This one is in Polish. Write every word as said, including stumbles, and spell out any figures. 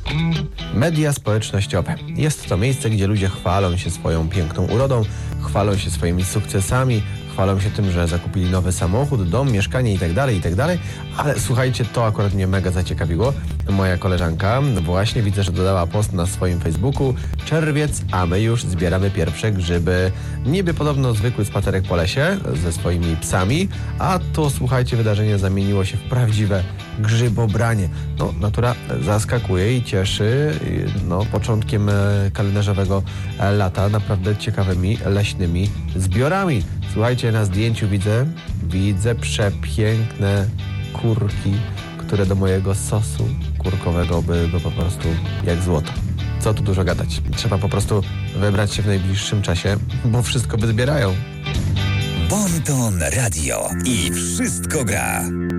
Media społecznościowe. Jest to miejsce, gdzie ludzie chwalą się swoją piękną urodą, chwalą się swoimi sukcesami, chwalą się tym, że zakupili nowy samochód, dom, mieszkanie itd., itd. Ale słuchajcie, to akurat mnie mega zaciekawiło. Moja koleżanka właśnie widzę, że dodała post na swoim Facebooku. Czerwiec, a my już zbieramy pierwsze grzyby. Niby podobno zwykły spacerek po lesie ze swoimi psami, a to, słuchajcie, wydarzenie zamieniło się w prawdziwe grzybobranie. No, natura zaskakuje i cieszy no, początkiem kalendarzowego lata naprawdę ciekawymi leśnymi zbiorami. Słuchajcie, na zdjęciu widzę, widzę przepiękne kurki, które do mojego sosu kurkowego byłyby po prostu jak złoto. Co tu dużo gadać. Trzeba po prostu wybrać się w najbliższym czasie, bo wszystko wyzbierają. Bon Ton Radio i wszystko gra.